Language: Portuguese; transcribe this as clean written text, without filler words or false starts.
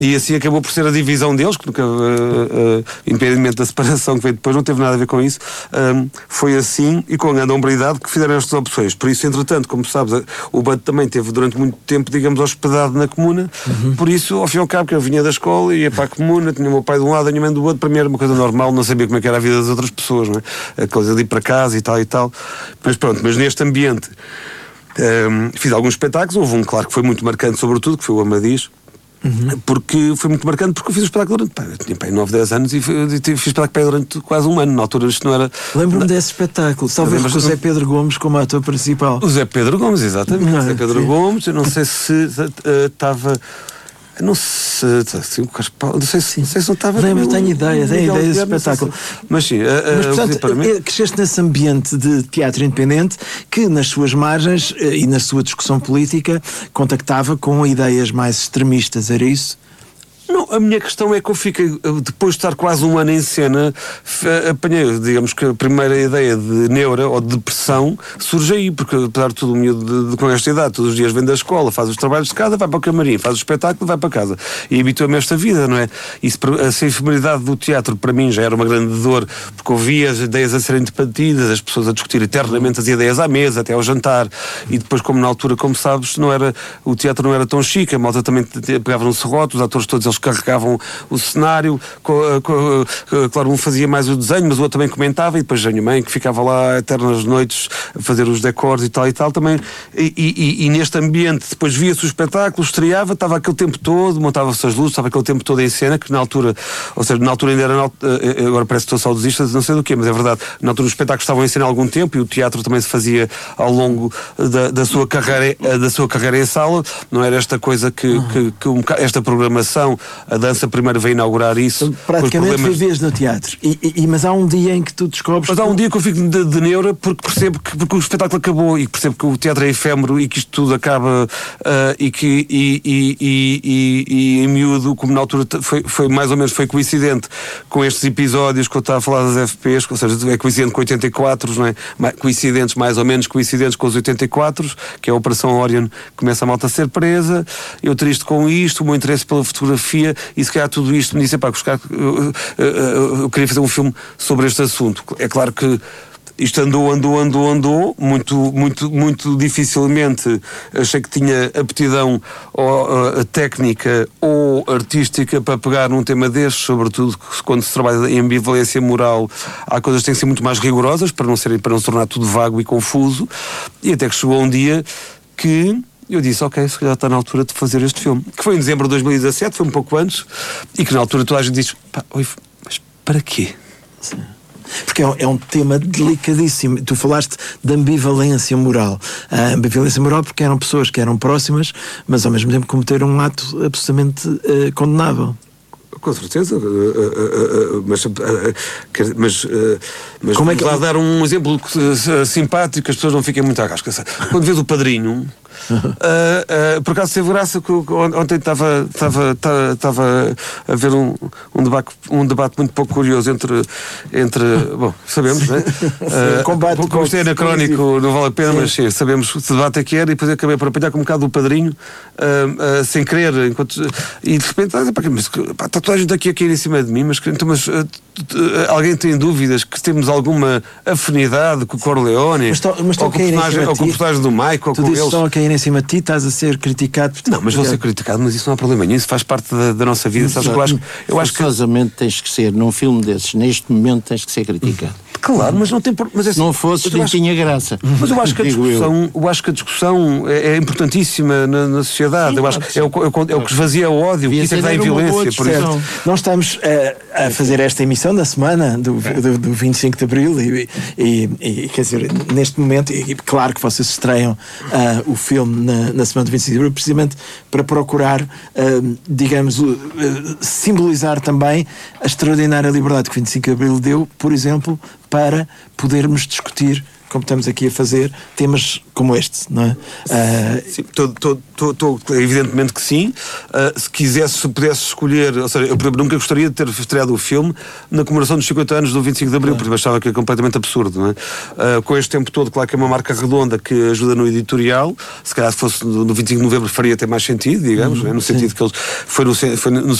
E assim acabou por ser a divisão deles, que nunca, independentemente da separação que veio depois, não teve nada a ver com isso. Foi assim, e com a grande hombridade, que fizeram estas opções. Por isso, entretanto, como sabes, o Bud também teve durante muito tempo, digamos, hospedado na comuna. Por isso, ao fim e ao cabo, que eu vinha da escola, ia para a comuna, tinha o meu pai de um lado, a minha mãe do outro. Para mim era uma coisa normal, não sabia como é que era a vida das outras pessoas, não é? A coisa de ir para casa e tal e tal. Mas pronto, mas neste ambiente fiz alguns espetáculos. Houve um, claro, que foi muito marcante, sobretudo, que foi o Amadis. Porque foi muito marcante, porque eu fiz o espetáculo durante, eu tinha 9, 10 anos e fiz espetáculo durante quase um ano. Na altura isto não era... Lembro-me desse espetáculo, talvez com o Zé Pedro Gomes como ator principal. O Zé Pedro Gomes, exatamente. O Zé Pedro Gomes, eu não sei se estava... Não sei se não estava... Lembro, tenho ideia desse espetáculo. Mas sim, mas, portanto, cresceste nesse ambiente de teatro independente que nas suas margens e na sua discussão política contactava com ideias mais extremistas, era isso? Não, a minha questão é que eu fiquei, depois de estar quase um ano em cena, apanhei, digamos que a primeira ideia de neura ou de depressão surge aí, porque apesar de tudo o miúdo com esta idade, todos os dias vem da escola, faz os trabalhos de casa, vai para o camarim, faz o espetáculo, vai para casa. E habitua-me a esta vida, não é? Isso, essa efemeridade do teatro para mim já era uma grande dor, porque eu via as ideias a serem debatidas, as pessoas a discutir eternamente as ideias à mesa, até ao jantar, e depois, como na altura, como sabes, o teatro não era tão chique, a malta também pegava no serrote, os atores todos eles carregavam o cenário, claro, um fazia mais o desenho, mas o outro também comentava, e depois a minha mãe que ficava lá eternas noites a fazer os decors e tal também, e neste ambiente depois via-se o espetáculo, estreava, estava aquele tempo todo, montava-se as luzes, estava aquele tempo todo em cena, que na altura, ou seja, na altura ainda era, agora parece que estou saudosista, não sei do quê, mas é verdade, na altura os espetáculos estavam em cena há algum tempo, e o teatro também se fazia ao longo da sua carreira em sala, não era esta coisa que esta programação. A dança primeiro veio inaugurar isso. Praticamente vives no teatro. Mas há um dia em que tu descobres... Mas há um dia que eu fico de neura porque percebo porque o espetáculo acabou e percebo que o teatro é efêmero e que isto tudo acaba e em miúdo, como na altura foi mais ou menos coincidente com estes episódios que eu estava a falar das FPs, ou seja, é coincidente com 84, não é? Mais ou menos coincidentes com os 84, que é a Operação Orion, começa a malta a ser presa, eu triste com isto, o meu interesse pela fotografia, e se calhar tudo isto me disse, pá, eu queria fazer um filme sobre este assunto. É claro que isto andou, muito dificilmente achei que tinha aptidão técnica ou artística para pegar num tema destes, sobretudo quando se trabalha em ambivalência moral, há coisas que têm que ser muito mais rigorosas para não se tornar tudo vago e confuso, e até que chegou um dia que eu disse, ok, se calhar está na altura de fazer este filme. Que foi em dezembro de 2017, foi um pouco antes, e que na altura toda a gente disse, pá, mas para quê? Sim. Porque é um tema delicadíssimo. Tu falaste de ambivalência moral. A ambivalência moral porque eram pessoas que eram próximas, mas ao mesmo tempo cometeram um ato absolutamente condenável. Com certeza, mas como é que... lá dar um exemplo simpático, que as pessoas não fiquem muito à casca. Quando vês o Padrinho, por acaso teve graça que ontem estava a ver um debate muito pouco curioso entre bom, sabemos, não é? Como isto é anacrónico, não vale a pena, mas sim, sabemos que debate é que era, e depois acabei por apanhar com um bocado do Padrinho, sem querer, e de repente está toda a gente aqui a cair em cima de mim, mas alguém tem dúvidas que temos alguma afinidade com o Corleone, ou com o personagem do Mike, ou com eles? Estão a cair em cima de ti, estás a ser criticado. Não, mas vou ser criticado, mas isso não há problema nenhum, isso faz parte da nossa vida. Sabes, eu acho que forçosamente tens que ser, num filme desses, neste momento tens que ser criticado. Claro, mas não tem mas se não fosse, nem tinha graça. Mas eu acho que a discussão é importantíssima na sociedade. Sim, eu acho que é o que esvazia o ódio, que isso é que dá em violência. Por isso. Nós estamos a fazer esta emissão da semana do 25 de Abril e quer dizer, neste momento, e claro que vocês estreiam o filme na semana do 25 de Abril, precisamente para procurar, digamos, simbolizar também a extraordinária liberdade que o 25 de Abril deu, por exemplo, para podermos discutir como estamos aqui a fazer, temas como este, não é? Sim, evidentemente que sim. Se pudesse escolher, ou seja, eu por exemplo, nunca gostaria de ter estreado o filme na comemoração dos 50 anos do 25 de Abril, porque achava que é completamente absurdo, não é? Com este tempo todo, claro que é uma marca redonda que ajuda no editorial. Se calhar se fosse no 25 de Novembro faria até mais sentido, digamos, não é? No sentido que eles foi no